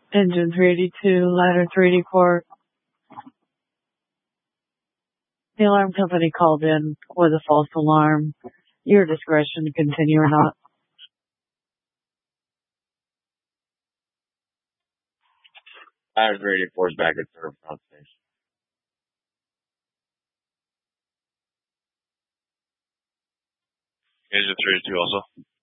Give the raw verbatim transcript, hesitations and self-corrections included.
Engine three eighty-two, ladder three eighty-four. The alarm company called in with a false alarm. Your discretion to continue or not. Ladder three eighty-four is back at Surf Front Station. Engine three eighty-two also.